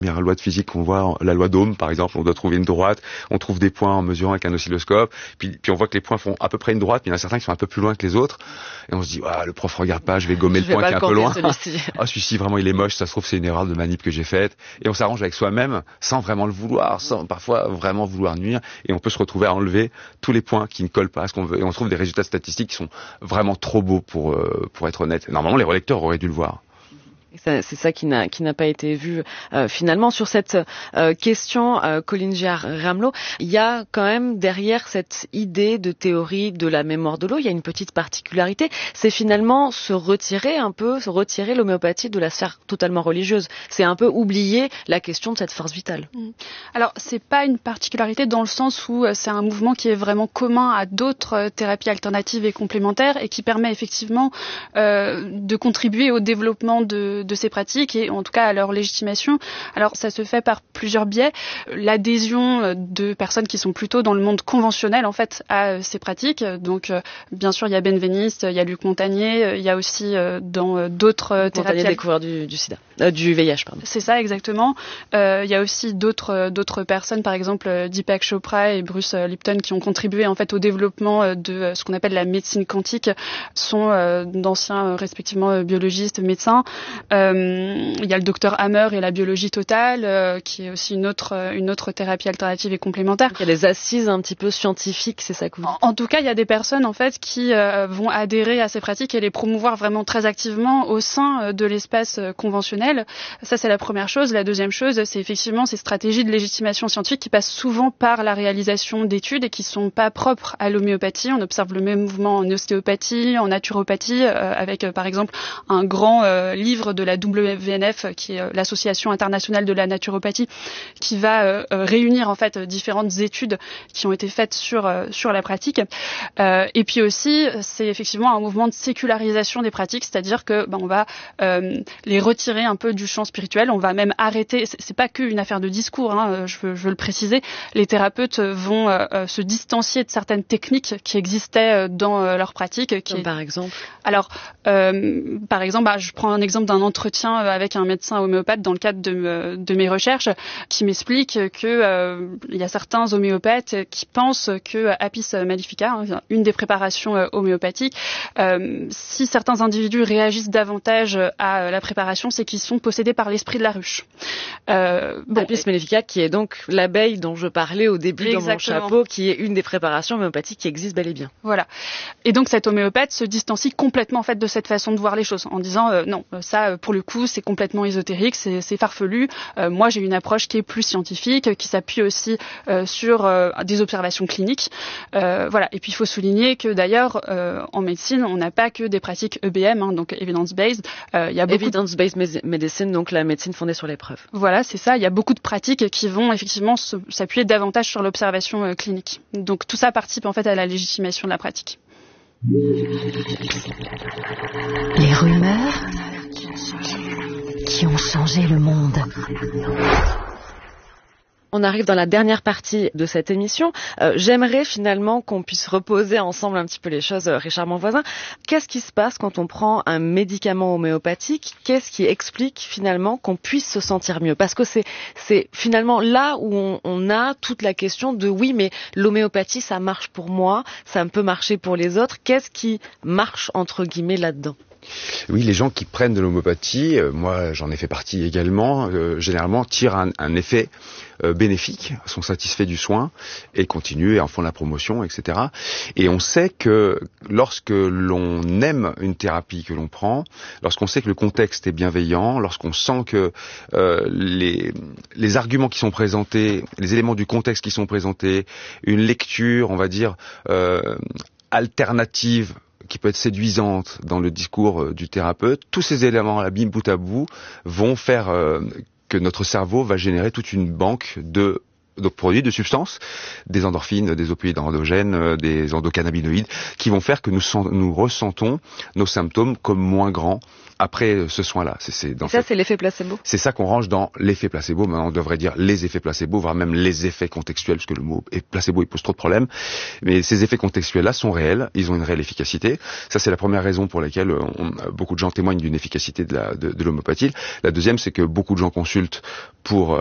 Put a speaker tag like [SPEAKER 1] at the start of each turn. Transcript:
[SPEAKER 1] Première loi de physique qu'on voit, la loi d'Ohm par exemple, on doit trouver une droite, on trouve des points en mesurant avec un oscilloscope, puis on voit que les points font à peu près une droite, mais il y en a certains qui sont un peu plus loin que les autres, et on se dit, le prof regarde pas, je vais gommer le point qui est un peu loin. Celui-ci vraiment il est moche, ça se trouve c'est une erreur de manip que j'ai faite, et on s'arrange avec soi-même sans vraiment le vouloir, sans parfois vraiment vouloir nuire, et on peut se retrouver à enlever tous les points qui ne collent pas à ce qu'on veut, et on trouve des résultats statistiques qui sont vraiment trop beaux pour être honnête. Normalement les relecteurs auraient dû le voir.
[SPEAKER 2] C'est ça qui n'a pas été vu finalement. Sur cette question, Colline Giard-Ramelot, il y a quand même derrière cette idée de théorie de la mémoire de l'eau, il y a une petite particularité, c'est finalement se retirer l'homéopathie de la sphère totalement religieuse. C'est un peu oublier la question de cette force vitale.
[SPEAKER 3] Alors, c'est pas une particularité dans le sens où c'est un mouvement qui est vraiment commun à d'autres thérapies alternatives et complémentaires et qui permet effectivement de contribuer au développement de ces pratiques et en tout cas à leur légitimation. Alors ça se fait par plusieurs biais. L'adhésion de personnes qui sont plutôt dans le monde conventionnel en fait à ces pratiques. Donc bien sûr il y a Benveniste, il y a Luc Montagnier, il y a aussi dans d'autres thérapies.
[SPEAKER 2] Montagnier découvreur du sida, du VIH pardon.
[SPEAKER 3] C'est ça exactement. Il y a aussi d'autres personnes, par exemple Deepak Chopra et Bruce Lipton qui ont contribué en fait au développement de ce qu'on appelle la médecine quantique. Sont d'anciens respectivement biologistes, médecins. Il y a le docteur Hammer et la biologie totale, qui est aussi une autre thérapie alternative et complémentaire.
[SPEAKER 2] Il y a des assises un petit peu scientifiques, c'est ça que vous dites.
[SPEAKER 3] En tout cas, il y a des personnes en fait qui vont adhérer à ces pratiques et les promouvoir vraiment très activement au sein de l'espace conventionnel. Ça, c'est la première chose. La deuxième chose, c'est effectivement ces stratégies de légitimation scientifique qui passent souvent par la réalisation d'études et qui sont pas propres à l'homéopathie. On observe le même mouvement en ostéopathie, en naturopathie, avec par exemple un grand livre de la WVNF, qui est l'Association internationale de la naturopathie, qui va réunir en fait différentes études qui ont été faites sur la pratique. Et puis aussi, c'est effectivement un mouvement de sécularisation des pratiques, c'est-à-dire que on va les retirer un peu du champ spirituel. On va même arrêter. C'est pas qu'une affaire de discours, hein, je veux le préciser. Les thérapeutes vont se distancier de certaines techniques qui existaient dans leur pratique.
[SPEAKER 2] Par exemple.
[SPEAKER 3] Alors, par exemple, je prends un exemple d'un entretien avec un médecin homéopathe dans le cadre de mes recherches, qui m'explique que il y a certains homéopathes qui pensent que Apis mellifica, une des préparations homéopathiques, si certains individus réagissent davantage à la préparation, c'est qu'ils sont possédés par l'esprit de la ruche.
[SPEAKER 2] Apis mellifica, qui est donc l'abeille dont je parlais au début. Exactement. Dans mon chapeau, qui est une des préparations homéopathiques qui existe bel et bien.
[SPEAKER 3] Voilà. Et donc cet homéopathe se distancie complètement en fait de cette façon de voir les choses, en disant non, ça pour le coup c'est complètement ésotérique, c'est farfelu. Moi j'ai une approche qui est plus scientifique, qui s'appuie aussi sur des observations cliniques. Voilà. Et puis il faut souligner que d'ailleurs en médecine on n'a pas que des pratiques EBM, donc evidence-based. Il y a beaucoup
[SPEAKER 2] evidence-based medicine, donc la médecine fondée sur les preuves.
[SPEAKER 3] Voilà, c'est ça. Il y a beaucoup de pratiques qui vont effectivement s'appuyer davantage sur l'observation clinique. Donc tout ça participe en fait à la légitimation de la pratique.
[SPEAKER 4] Les rumeurs qui ont changé le monde.
[SPEAKER 2] On arrive dans la dernière partie de cette émission. J'aimerais finalement qu'on puisse reposer ensemble un petit peu les choses, Richard Monvoisin. Qu'est-ce qui se passe quand on prend un médicament homéopathique ? Qu'est-ce qui explique finalement qu'on puisse se sentir mieux ? Parce que c'est finalement là où on a toute la question de oui, mais l'homéopathie, ça marche pour moi, ça peut marcher pour les autres. Qu'est-ce qui marche entre guillemets là-dedans ?
[SPEAKER 1] Oui, les gens qui prennent de l'homéopathie, moi j'en ai fait partie également, généralement tirent un effet bénéfique, sont satisfaits du soin et continuent et en font la promotion, etc. Et on sait que lorsque l'on aime une thérapie que l'on prend, lorsqu'on sait que le contexte est bienveillant, lorsqu'on sent que les arguments qui sont présentés, les éléments du contexte qui sont présentés, une lecture, on va dire, alternative, qui peut être séduisante dans le discours du thérapeute, tous ces éléments, bim bout à bout, vont faire que notre cerveau va générer toute une banque de produits, de substances, des endorphines, des opioïdes endogènes, des endocannabinoïdes, qui vont faire que nous ressentons nos symptômes comme moins grands après ce soin-là.
[SPEAKER 2] C'est l'effet placebo.
[SPEAKER 1] C'est ça qu'on range dans l'effet placebo. Maintenant, on devrait dire les effets placebo, voire même les effets contextuels, parce que le mot placebo, il pose trop de problèmes. Mais ces effets contextuels-là sont réels, ils ont une réelle efficacité. Ça, c'est la première raison pour laquelle beaucoup de gens témoignent d'une efficacité de l'homéopathie. La deuxième, c'est que beaucoup de gens consultent pour